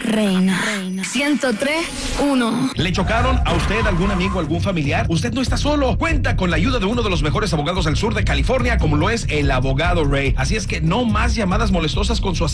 Reina. 103.1. ¿Le chocaron a usted, algún amigo, algún familiar? Usted no está solo. Cuenta con la ayuda de uno de los mejores abogados del sur de California, como lo es el abogado Ray. Así es que no más llamadas molestosas con su